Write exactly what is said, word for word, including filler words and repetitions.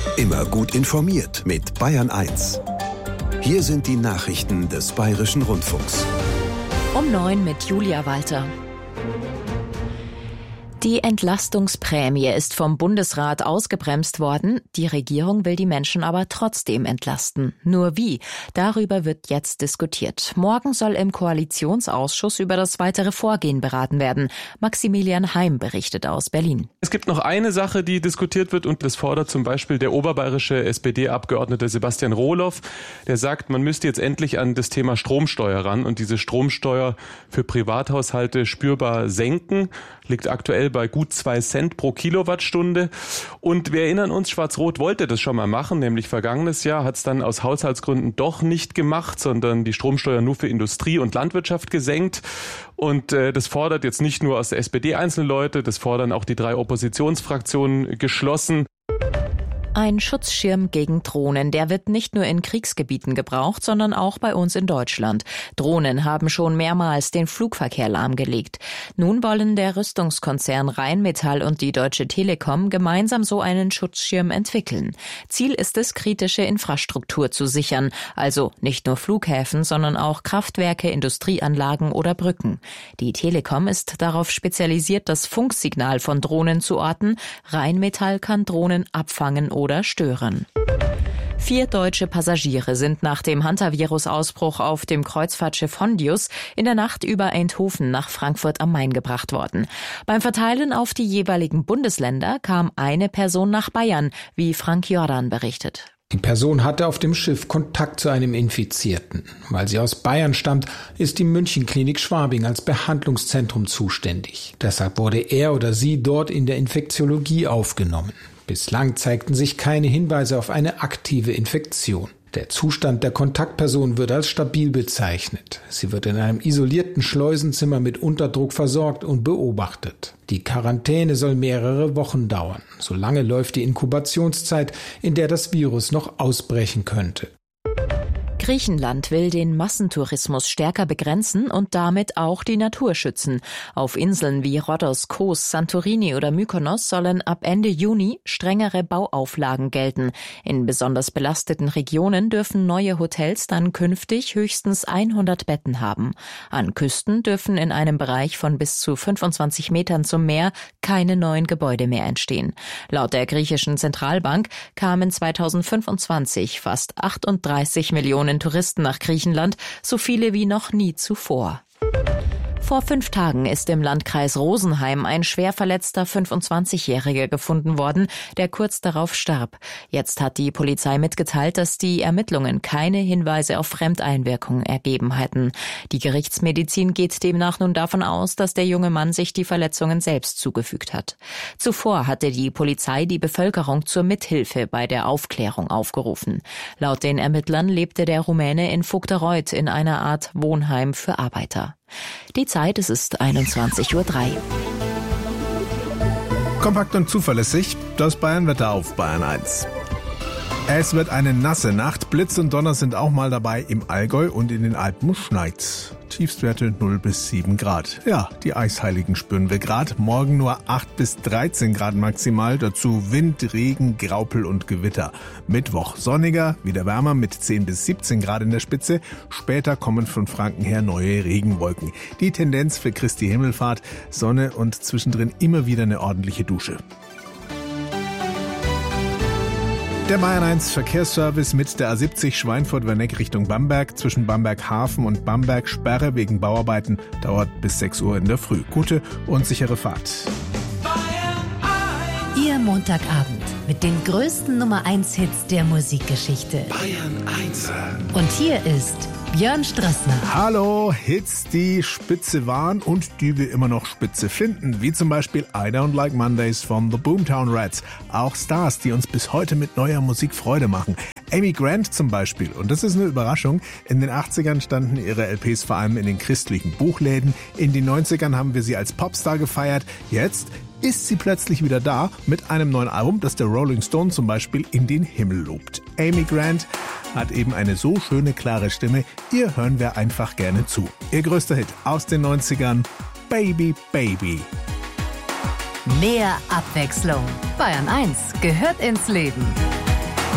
Immer gut informiert mit Bayern eins. Hier sind die Nachrichten des Bayerischen Rundfunks. Um neun mit Julia Walter. Die Entlastungsprämie ist vom Bundesrat ausgebremst worden. Die Regierung will die Menschen aber trotzdem entlasten. Nur wie? Darüber wird jetzt diskutiert. Morgen soll im Koalitionsausschuss über das weitere Vorgehen beraten werden. Maximilian Heim berichtet aus Berlin. Es gibt noch eine Sache, die diskutiert wird, und das fordert zum Beispiel der oberbayerische S P D-Abgeordnete Sebastian Rohloff. Der sagt, man müsste jetzt endlich an das Thema Stromsteuer ran und diese Stromsteuer für Privathaushalte spürbar senken. Liegt aktuell bei gut zwei Cent pro Kilowattstunde. Und wir erinnern uns, Schwarz-Rot wollte das schon mal machen, nämlich vergangenes Jahr, hat es dann aus Haushaltsgründen doch nicht gemacht, sondern die Stromsteuer nur für Industrie und Landwirtschaft gesenkt. Und äh, das fordert jetzt nicht nur aus der S P D einzelne Leute, das fordern auch die drei Oppositionsfraktionen geschlossen. Ein Schutzschirm gegen Drohnen, der wird nicht nur in Kriegsgebieten gebraucht, sondern auch bei uns in Deutschland. Drohnen haben schon mehrmals den Flugverkehr lahmgelegt. Nun wollen der Rüstungskonzern Rheinmetall und die Deutsche Telekom gemeinsam so einen Schutzschirm entwickeln. Ziel ist es, kritische Infrastruktur zu sichern, also nicht nur Flughäfen, sondern auch Kraftwerke, Industrieanlagen oder Brücken. Die Telekom ist darauf spezialisiert, das Funksignal von Drohnen zu orten. Rheinmetall kann Drohnen abfangen oder oder stören. Vier deutsche Passagiere sind nach dem Hantavirus-Ausbruch auf dem Kreuzfahrtschiff Hondius in der Nacht über Eindhoven nach Frankfurt am Main gebracht worden. Beim Verteilen auf die jeweiligen Bundesländer kam eine Person nach Bayern, wie Frank Jordan berichtet. Die Person hatte auf dem Schiff Kontakt zu einem Infizierten. Weil sie aus Bayern stammt, ist die Münchenklinik Schwabing als Behandlungszentrum zuständig. Deshalb wurde er oder sie dort in der Infektiologie aufgenommen. Bislang zeigten sich keine Hinweise auf eine aktive Infektion. Der Zustand der Kontaktperson wird als stabil bezeichnet. Sie wird in einem isolierten Schleusenzimmer mit Unterdruck versorgt und beobachtet. Die Quarantäne soll mehrere Wochen dauern. So lange läuft die Inkubationszeit, in der das Virus noch ausbrechen könnte. Griechenland will den Massentourismus stärker begrenzen und damit auch die Natur schützen. Auf Inseln wie Rhodos, Kos, Santorini oder Mykonos sollen ab Ende Juni strengere Bauauflagen gelten. In besonders belasteten Regionen dürfen neue Hotels dann künftig höchstens hundert Betten haben. An Küsten dürfen in einem Bereich von bis zu fünfundzwanzig Metern zum Meer keine neuen Gebäude mehr entstehen. Laut der griechischen Zentralbank kamen zweitausendfünfundzwanzig fast achtunddreißig Millionen Touristen nach Griechenland, so viele wie noch nie zuvor. Vor fünf Tagen ist im Landkreis Rosenheim ein schwer verletzter fünfundzwanzigjähriger gefunden worden, der kurz darauf starb. Jetzt hat die Polizei mitgeteilt, dass die Ermittlungen keine Hinweise auf Fremdeinwirkung ergeben hätten. Die Gerichtsmedizin geht demnach nun davon aus, dass der junge Mann sich die Verletzungen selbst zugefügt hat. Zuvor hatte die Polizei die Bevölkerung zur Mithilfe bei der Aufklärung aufgerufen. Laut den Ermittlern lebte der Rumäne in Vogtereuth in einer Art Wohnheim für Arbeiter. Die Zeit, es ist einundzwanzig Uhr drei. Kompakt und zuverlässig, das Bayernwetter auf Bayern eins. Es wird eine nasse Nacht. Blitz und Donner sind auch mal dabei. Im Allgäu und in den Alpen schneit's. Tiefstwerte null bis sieben Grad. Ja, die Eisheiligen spüren wir gerade. Morgen nur acht bis dreizehn Grad maximal. Dazu Wind, Regen, Graupel und Gewitter. Mittwoch sonniger, wieder wärmer mit zehn bis siebzehn Grad in der Spitze. Später kommen von Franken her neue Regenwolken. Die Tendenz für Christi Himmelfahrt, Sonne und zwischendrin immer wieder eine ordentliche Dusche. Der Bayern eins Verkehrsservice mit der A siebzig Schweinfurt-Werneck Richtung Bamberg. Zwischen Bamberg-Hafen und Bamberg Sperre wegen Bauarbeiten. Dauert bis sechs Uhr in der Früh. Gute und sichere Fahrt. Ihr Montagabend mit den größten Nummer eins Hits der Musikgeschichte. Bayern eins. Und hier ist Björn Strassner. Hallo, Hits, die spitze waren und die wir immer noch spitze finden, wie zum Beispiel I Don't Like Mondays von The Boomtown Rats. Auch Stars, die uns bis heute mit neuer Musik Freude machen. Amy Grant zum Beispiel, und das ist eine Überraschung, in den achtzigern standen ihre L Ps vor allem in den christlichen Buchläden. In den neunzigern haben wir sie als Popstar gefeiert. Jetzt ist sie plötzlich wieder da mit einem neuen Album, das der Rolling Stone zum Beispiel in den Himmel lobt. Amy Grant hat eben eine so schöne, klare Stimme, ihr hören wir einfach gerne zu. Ihr größter Hit aus den neunzigern, Baby, Baby. Mehr Abwechslung. Bayern eins gehört ins Leben.